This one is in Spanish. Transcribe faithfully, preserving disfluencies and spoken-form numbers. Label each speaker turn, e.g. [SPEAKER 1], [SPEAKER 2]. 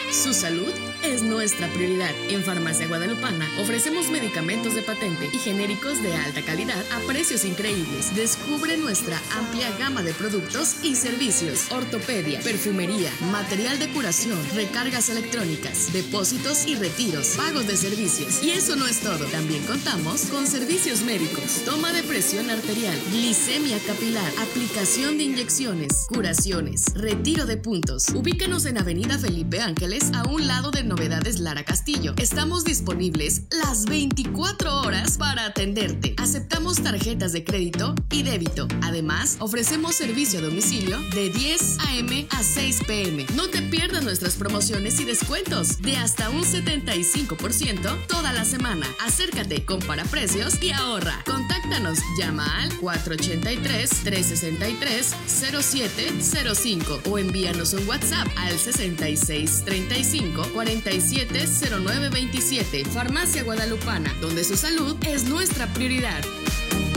[SPEAKER 1] Su salud es nuestra prioridad. En Farmacia Guadalupana ofrecemos medicamentos de patente y genéricos de alta calidad a precios increíbles. Descubre nuestra amplia gama de productos y servicios: ortopedia, perfumería, material de curación, recargas electrónicas, depósitos y retiros, pagos de servicios. Y eso no es todo. También contamos con servicios médicos: toma de presión arterial, glicemia capilar, aplicación de inyecciones, curaciones, retiro de puntos. Ubícanos en Avenida Felipe Ángeles, a un lado de Novedades Lara Castillo. Estamos disponibles las veinticuatro horas para atenderte. Aceptamos tarjetas de crédito y débito. Además, ofrecemos servicio a domicilio de diez a eme a seis pe eme. No te pierdas nuestras promociones y descuentos de hasta un setenta y cinco por ciento toda la semana. Acércate, compara precios y ahorra. Contáctanos, llama al cuatro ochenta y tres, trescientos sesenta y tres, cero siete cero cinco o envíanos un WhatsApp al sesenta y seis treinta y cinco, cuarenta y siete cero nueve veintisiete. Farmacia Guadalupana, donde su salud es nuestra prioridad.